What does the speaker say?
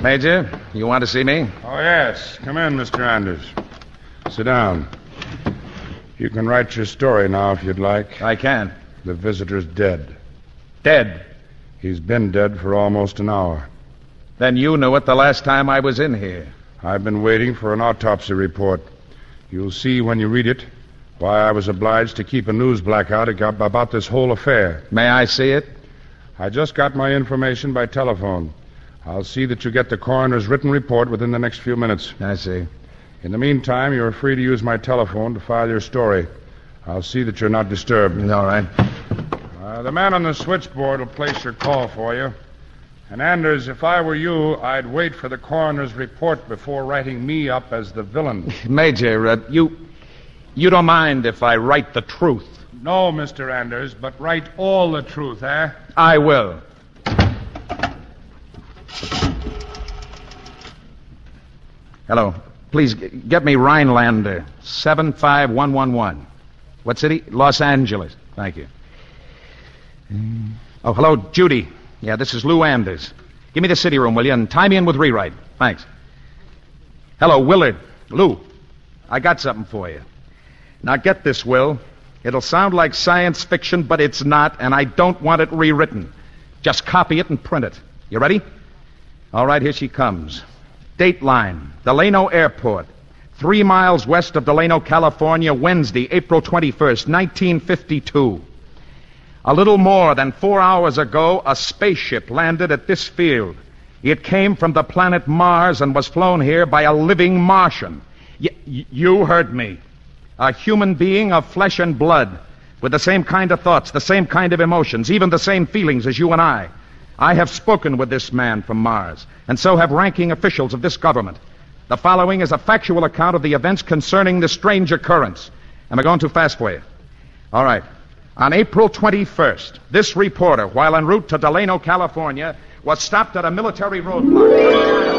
Major, you want to see me? Oh, yes. Come in, Mr. Anders. Sit down. You can write your story now if you'd like. I can. The visitor's dead. Dead? He's been dead for almost an hour. Then you knew it the last time I was in here. I've been waiting for an autopsy report. You'll see when you read it why I was obliged to keep a news blackout about this whole affair. May I see it? I just got my information by telephone. I'll see that you get the coroner's written report within the next few minutes. I see. In the meantime, you're free to use my telephone to file your story. I'll see that you're not disturbed. All right. The man on the switchboard will place your call for you. And Anders, if I were you, I'd wait for the coroner's report before writing me up as the villain. Major, you don't mind if I write the truth? No, Mr. Anders, but write all the truth, eh? I will. Hello. Please get me Rhinelander, 75111. What city? Los Angeles. Thank you. Oh, hello, Judy. Yeah, this is Lou Anders. Give me the city room, will you, and tie me in with rewrite. Thanks. Hello, Willard. Lou, I got something for you. Now get this, Will. It'll sound like science fiction, but it's not, and I don't want it rewritten. Just copy it and print it. You ready? All right, here she comes. Dateline, Delano Airport, 3 miles west of Delano, California, Wednesday, April 21st, 1952. A little more than 4 hours ago, a spaceship landed at this field. It came from the planet Mars and was flown here by a living Martian. You heard me. A human being of flesh and blood, with the same kind of thoughts, the same kind of emotions, even the same feelings as you and I. I have spoken with this man from Mars, and so have ranking officials of this government. The following is a factual account of the events concerning this strange occurrence. Am I going too fast for you? All right. On April 21st, this reporter, while en route to Delano, California, was stopped at a military roadblock.